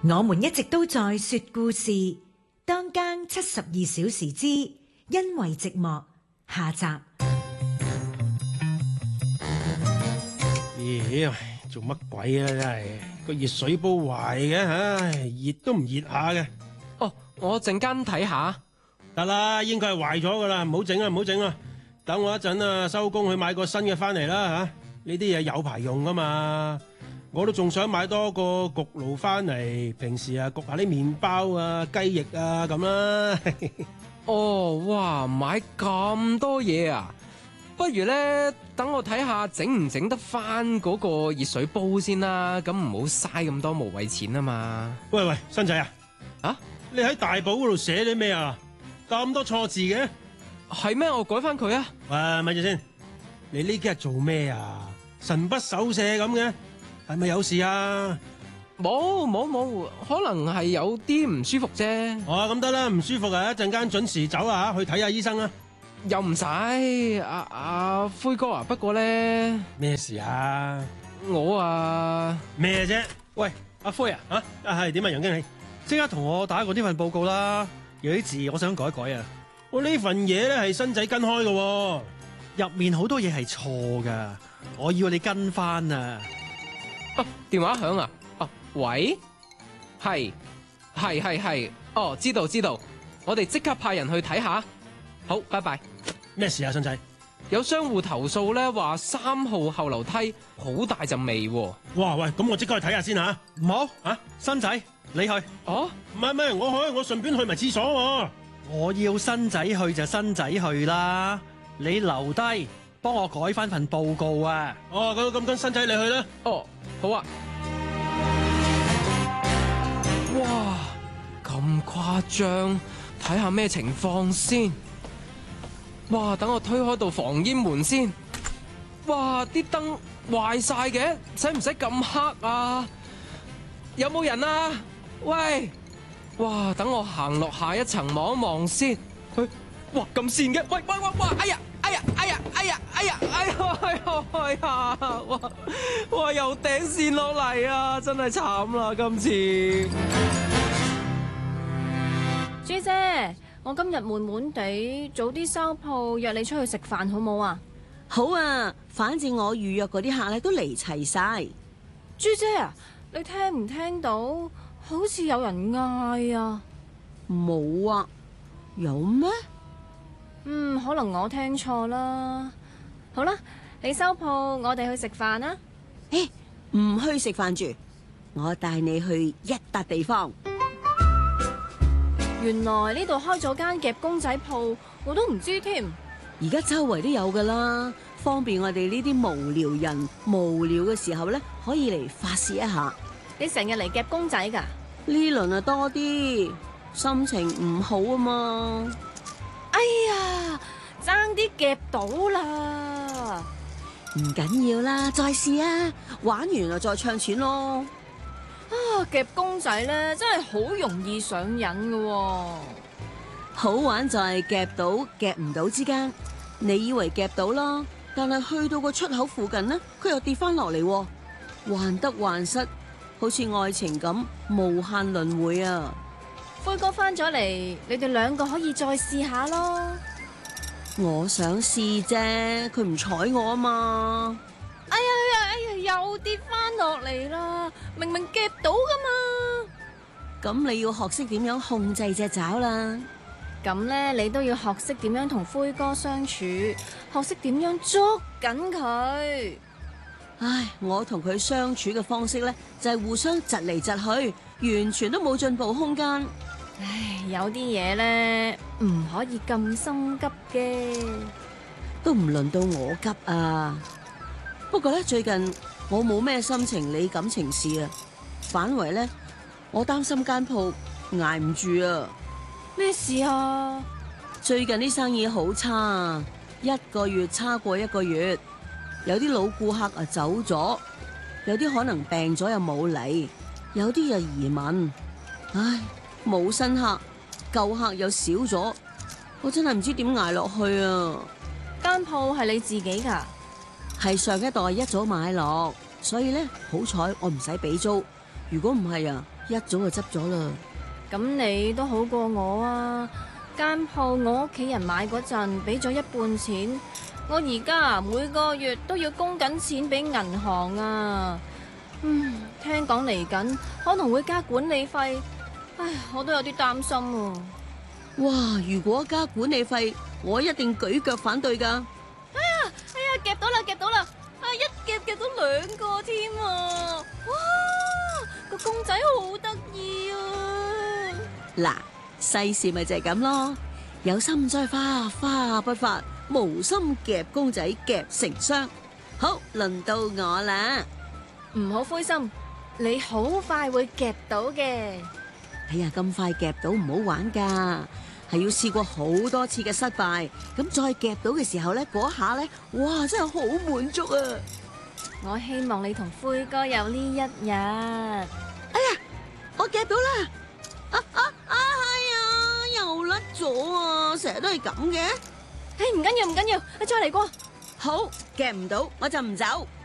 我們一直都在說故事，當更72小時之因為寂寞下集。 咦，做乜鬼啊！真係個熱水煲壞嘅，唉，熱都唔熱下嘅。 哦，我陣間睇下。 得啦，應該係壞咗噶啦，唔好整啦，唔好整啦。等我一陣啊，收工去買個新嘅翻嚟啦吓。呢啲嘢有排用噶嘛。我都仲想買多個焗爐翻嚟，平時啊焗下啲麵包啊、雞翼啊咁啦。 哦，哇，買咁多嘢啊！不如咧，等我睇下整唔整得翻嗰個熱水煲先啦。咁唔好嘥咁多無謂錢啊嘛。 喂喂，新仔啊， 啊， 你喺大簿嗰度寫啲咩啊？咁多錯字嘅？ 係咩？我改翻佢啊！ 喂，咪住先，你呢幾日做咩啊？神不守舍咁嘅，係咪有事啊？ 冇，可能係有啲唔舒服啫。 哦，咁得啦，唔舒服啊，一陣間準時走啊，去睇下醫生啊。 又唔使，阿灰哥啊。不過咧， 咩事啊？ 我啊， 咩啫？ 喂，阿灰啊， 係點啊，楊經理？ 即刻同我打過呢份報告啦，有啲字我想改改啊。 我呢份嘢咧係新仔跟開嘅， 入面好多嘢係錯噶，我要你跟翻啊。 電話響啊！喂，係，哦，知道，我哋即刻派人去睇下。好，拜拜。 咩事啊，新仔？ 有商戶投訴咧，話3號後樓梯好大陣味喎。 哇，喂，咁我即刻去睇下先吓。 唔好啊， 新仔你去。 哦， 唔係，我順便去埋廁所喎。 我要新仔去就新仔去啦，你留低幫我改翻份報告啊。 哦，咁新仔你去啦。 哦，好啊。哇，咁誇張，睇下咩情況先。哇，等我推開道防煙門先。哇，啲燈壞晒嘅，使唔使咁黑啊？有冇人啊？喂，哇，等我行落下一層望一望先。哇，咁跣嘅，喂，哎呀，哇，由頂跣落嚟啊，真係慘啦，今次。 朱姐，我今日悶悶地，早啲收鋪，約你出去食飯好冇啊？ 好啊，反正我預約嗰啲客咧都嚟齊晒。 朱姐啊，你聽唔聽到？好似有人嗌啊！ 冇啊，有咩？ 可能我聽錯啦。好啦，你收鋪，我哋去食飯啦。 唔去食飯住，我帶你去一笪地方。 原來呢度開咗間夾公仔鋪，我都唔知添。 而家周圍都有噶啦，方便我哋呢啲無聊人無聊嘅時候咧，可以嚟發洩一下。 你成日嚟夾公仔噶？ 呢輪啊多啲，心情唔好啊嘛。 哎呀，爭啲夾到啦！ 唔緊要啦，再試啊，玩完啊再唱錢咯。 夾公仔咧真係好容易上癮㗎。 好玩在夾到夾唔到之間，你以為夾到啦，但係去到個出口附近呢，佢又跌翻落嚟，患得患失，好似愛情咁無限輪迴啊！ 灰哥翻咗嚟，你哋兩個可以再試下咯。 我想試啫，佢唔睬我啊嘛！ 哎呀，又跌翻落嚟啦！明明夾到噶嘛。 咁你要學識點樣控制隻爪啦。 咁咧，你都要學識點樣同灰哥相處，學識點樣捉緊佢。 唉，我同佢相處嘅方式咧，就係互相窒嚟窒去，完全都冇進步空間。 唉，有啲嘢咧唔可以咁心急嘅。 都唔輪到我急啊！不過咧，最近我冇咩心情理感情事啊，反為咧，我擔心間鋪捱唔住啊！ 咩事啊？ 最近啲生意好差啊，一個月差過一個月，有啲老顧客啊走咗，有啲可能病咗又冇嚟，有啲又移民，唉，冇新客，舊客又少咗，我真係唔知點捱落去啊！ 間鋪係你自己噶？ 係上一代一早買落，所以咧好彩我唔使俾租。如果唔係啊， 一早就執咗啦。 咁你都好過我啊！間鋪我屋企人買嗰陣俾咗一半錢，我而家每個月都要供緊錢俾銀行啊。聽講嚟緊可能會加管理費，唉，我都有啲擔心啊。 哇！如果加管理費，我一定舉腳反對㗎。 哎呀，夾到啦，夾到啦！啊，一夾到2個添啊！哇，個公仔好得意啊！ 嗱，世事咪就係咁咯，有心栽花花不發，無心夾公仔夾成雙。好，輪到我啦。 唔好灰心，你好快會夾到嘅。 哎呀，咁快夾到唔好玩噶，係要試過好多次嘅失敗，咁再夾到嘅時候咧，嗰下咧，哇，真係好滿足啊！ 我希望你同灰哥有呢一日。 哎呀，我夾到啦！哎呀，又甩咗啊！成日都係咁嘅。 唉，唔緊要，你再嚟過。 好，夾唔到我就唔走。